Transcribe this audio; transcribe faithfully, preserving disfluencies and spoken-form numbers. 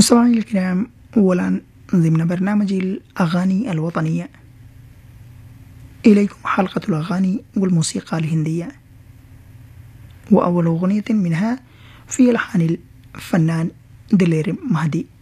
مستمعينا الكرام، والآن ضمن برنامج الأغاني الوطنية إليكم حلقة الأغاني والموسيقى الهندية، وأول أغنية منها في ألحان الفنان دلير مهدي.